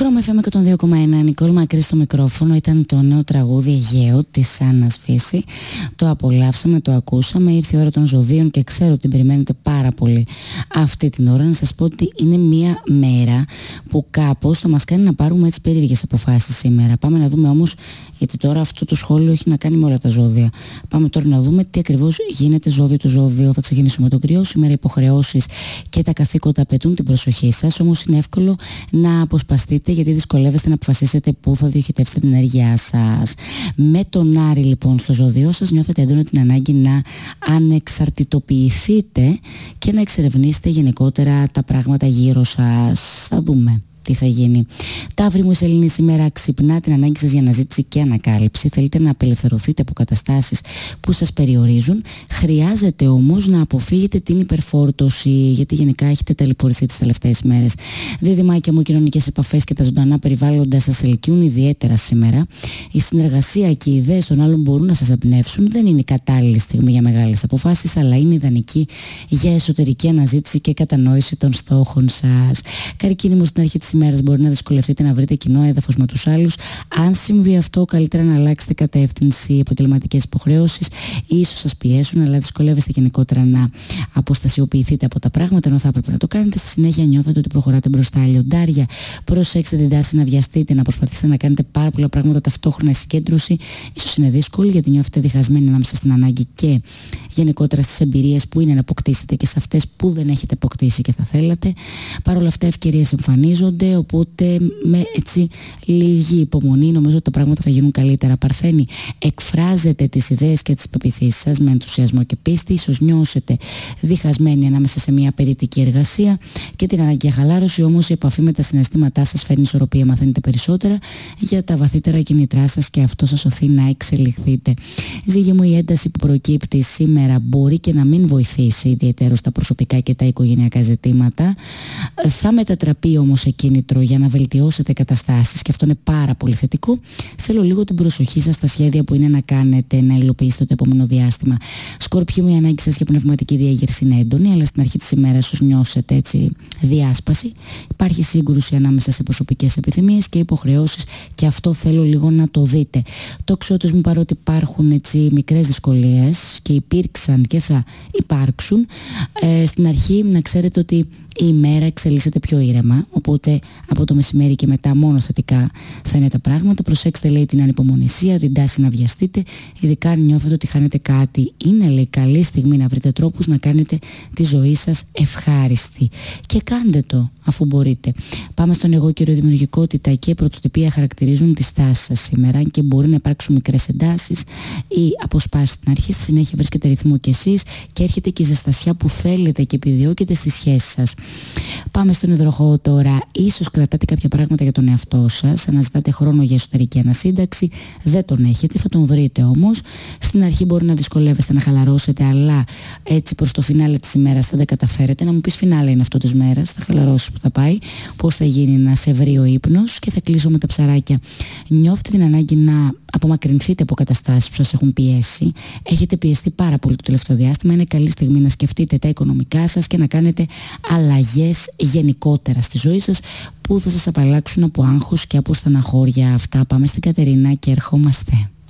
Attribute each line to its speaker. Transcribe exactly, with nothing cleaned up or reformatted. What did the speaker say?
Speaker 1: Κρώμα εφ εμ εκατόν δύο κόμμα ένα, Νικόλ Μακρύ στο μικρόφωνο. Ήταν το νέο τραγούδι Αιγαίο της Άννας Φύση. Το απολαύσαμε, το ακούσαμε. Ήρθε η ώρα των ζωδίων και ξέρω ότι την περιμένετε πάρα πολύ αυτή την ώρα. Να σας πω ότι είναι μια μέρα που κάπως θα μας κάνει να πάρουμε έτσι περίεργες αποφάσεις σήμερα. Πάμε να δούμε όμως, γιατί τώρα αυτό το σχόλιο έχει να κάνει με όλα τα ζώδια. Πάμε τώρα να δούμε τι ακριβώς γίνεται ζώδιο του ζώδιο. Θα ξεκινήσουμε με τον Κρυό. Σήμερα υποχρεώσεις και τα καθήκοντα απαιτούν την προσοχή σας. Όμως είναι εύκολο να αποσπαστείτε, γιατί δυσκολεύεστε να αποφασίσετε πού θα διοχετεύσετε την ενέργειά σας. Με τον Άρη λοιπόν στο ζώδιό σας νιώθετε έντονα την ανάγκη να ανεξαρτητοποιηθείτε και να εξερευνήσετε γενικότερα τα πράγματα γύρω σας. Θα δούμε τι θα γίνει. Ταύρη μου, η Σελήνη σήμερα ξυπνά την ανάγκη σας για αναζήτηση και ανακάλυψη. Θέλετε να απελευθερωθείτε από καταστάσεις που σας περιορίζουν. Χρειάζεται όμως να αποφύγετε την υπερφόρτωση, γιατί γενικά έχετε ταλαιπωρηθεί τις τελευταίες ημέρες. Δίδυμάκια μου, οι κοινωνικές επαφές και τα ζωντανά περιβάλλοντα σας ελκύουν ιδιαίτερα σήμερα. Η συνεργασία και οι ιδέες των άλλων μπορούν να σας εμπνεύσουν. Δεν είναι η κατάλληλη στιγμή για μεγάλες αποφάσεις, αλλά είναι ιδανική για εσωτερική αναζήτηση και κατανόηση των στόχων σας. Καρκίνη μου, στην αρχή της ημέρας μπορεί να δυσκολευτείτε να βρείτε κοινό έδαφος με τους άλλους. Αν συμβεί αυτό, καλύτερα να αλλάξετε κατεύθυνση. Επαγγελματικές υποχρεώσεις ίσως σας πιέσουν, αλλά δυσκολεύεστε γενικότερα να αποστασιοποιηθείτε από τα πράγματα, ενώ θα έπρεπε να το κάνετε. Στη συνέχεια νιώθετε ότι προχωράτε μπροστά. Λιοντάρια, προσέξτε την τάση να βιαστείτε, να προσπαθήσετε να κάνετε πάρα πολλά πράγματα ταυτόχρονα. Η συγκέντρωση ίσως είναι δύσκολη, γιατί νιώθετε διχασμένοι ανάμεσα στην ανάγκη και γενικότερα στις εμπειρίες που είναι να αποκτήσετε και σε αυτές που δεν έχετε αποκτήσει και θα θέλατε. Παρ' όλα αυτά, ευκαιρίες εμφανίζονται, οπότε με έτσι λίγη υπομονή νομίζω ότι τα πράγματα θα γίνουν καλύτερα. Παρθένη, εκφράζετε τις ιδέες και τις πεποιθήσεις σας με ενθουσιασμό και πίστη. Ίσως νιώσετε διχασμένοι ανάμεσα σε μια απαιτητική εργασία και την ανάγκη για χαλάρωση, όμως η επαφή με τα συναισθήματά σας φέρνει ισορροπία. Μαθαίνετε περισσότερα για τα βαθύτερα κινητρά σας και αυτό σας οθεί να εξελιχθείτε. Ζύγη μου, η ένταση που προκύπτει σήμερα μπορεί και να μην βοηθήσει ιδιαίτερα στα προσωπικά και τα οικογενειακά ζητήματα. Θα μετατραπεί όμως σε κίνητρο για να βελτιώσετε καταστάσεις και αυτό είναι πάρα πολύ θετικό. Θέλω λίγο την προσοχή σας στα σχέδια που είναι να κάνετε, να υλοποιήσετε το επόμενο διάστημα. Σκορπιοί μου, η ανάγκη σας για πνευματική διέγερση είναι έντονη, αλλά στην αρχή της ημέρας ίσως νιώσετε έτσι διάσπαση. Υπάρχει σύγκρουση ανάμεσα σε προσωπικές επιθυμίες και υποχρεώσεις και αυτό θέλω λίγο να το δείτε. Τοξότες μου, παρότι υπάρχουν έτσι μικρές δυσκολίες και υπήρξαν και θα υπάρξουν, ε, στην αρχή να ξέρετε ότι η ημέρα εξελίσσεται πιο ήρεμα, οπότε από το μεσημέρι και μετά μόνο θετικά θα είναι τα πράγματα. Προσέξτε, λέει, την ανυπομονησία, την τάση να βιαστείτε, ειδικά αν νιώθετε ότι χάνετε κάτι. Είναι, λέει, καλή στιγμή να βρείτε τρόπους να κάνετε τη ζωή σας ευχάριστη και κάντε το αφού μπορείτε. Πάμε στον εγώ κύριο. Δημιουργικότητα και πρωτοτυπία χαρακτηρίζουν τη στάση σας σήμερα και μπορεί να υπάρξουν μικρές εντάσεις ή αποσπάσεις στην αρχή. Στη συνέχεια βρίσκετε ρυθμό κι εσείς και έρχεται και η ζεστασιά που θέλετε και επιδιώκετε στη σχέση σας. Πάμε στον υδροχόο τώρα. Ίσως κρατάτε κάποια πράγματα για τον εαυτό σας, αναζητάτε χρόνο για εσωτερική ανασύνταξη, δεν τον έχετε, θα τον βρείτε όμως. Στην αρχή μπορεί να δυσκολεύεστε να χαλαρώσετε, αλλά έτσι προς το φινάλε της ημέρας θα τα καταφέρετε. Να μου πεις, φινάλε είναι αυτό της μέρας, θα χαλαρώσεις που θα πάει, πώς θα γίνει να σε βρει ο ύπνος. Και θα κλείσω με τα ψαράκια. Νιώθετε την ανάγκη να απομακρυνθείτε από καταστάσεις που σας έχουν πιέσει. Έχετε πιεστεί πάρα πολύ το τελευταίο διάστημα. Είναι καλή στιγμή να σκεφτείτε τα οικονομικά σας και να κάνετε αλλαγές γενικότερα στη ζωή σας που θα σας απαλλάξουν από άγχος και από στεναχώρια. Αυτά. Πάμε στην Κατερίνα και ερχόμαστε.